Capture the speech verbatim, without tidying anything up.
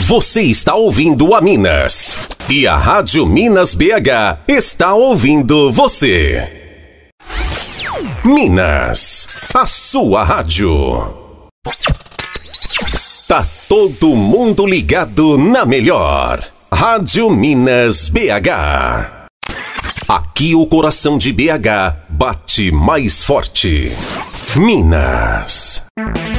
Você está ouvindo a Minas. E a Rádio Minas B H está ouvindo você. Minas, a sua rádio. Tá todo mundo ligado na melhor. Rádio Minas B H. Aqui o coração de B H bate mais forte. Minas.